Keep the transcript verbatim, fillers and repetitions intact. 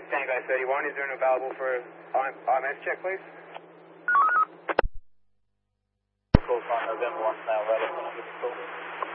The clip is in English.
Tango thirty-one, is there an available for I M S check, please? Call from November one now, right up on the call.